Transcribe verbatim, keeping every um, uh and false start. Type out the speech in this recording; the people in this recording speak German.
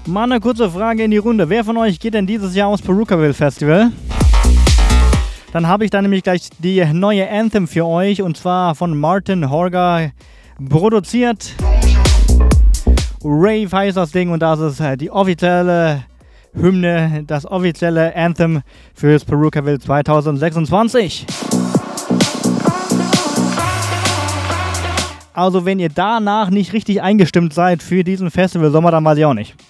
Mal eine kurze Frage in die Runde. Wer von euch geht denn dieses Jahr aufs Perukaville Festival? Dann habe ich da nämlich gleich die neue Anthem für euch, und zwar von Martin Horger produziert. Rave heißt das Ding, und das ist die offizielle Hymne, das offizielle Anthem fürs Perukaville zwanzig sechsundzwanzig. Also wenn ihr danach nicht richtig eingestimmt seid für diesen Festival Sommer, dann weiß ich auch nicht.